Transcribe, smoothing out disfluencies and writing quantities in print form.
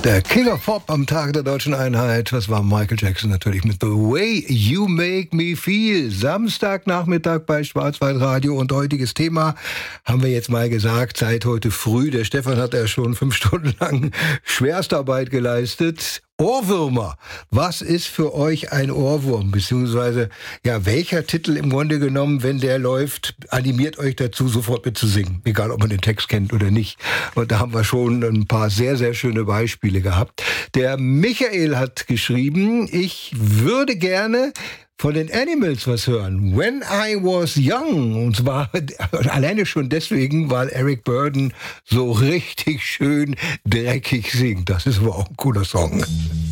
Der King of Pop am Tag der Deutschen Einheit. Das war Michael Jackson natürlich mit The Way You Make Me Feel. Samstagnachmittag bei Schwarzwaldradio und heutiges Thema haben wir jetzt mal gesagt, seit heute früh. Der Stefan hat ja schon 5 Stunden lang Schwerstarbeit geleistet. Ohrwürmer. Was ist für euch ein Ohrwurm? Beziehungsweise, ja, welcher Titel im Grunde genommen, wenn der läuft, animiert euch dazu, sofort mitzusingen? Egal, ob man den Text kennt oder nicht. Und da haben wir schon ein paar sehr, sehr schöne Beispiele gehabt. Der Michael hat geschrieben, ich würde gerne von den Animals was hören. When I Was Young. Und zwar alleine schon deswegen, weil Eric Burdon so richtig schön dreckig singt. Das ist aber auch ein cooler Song.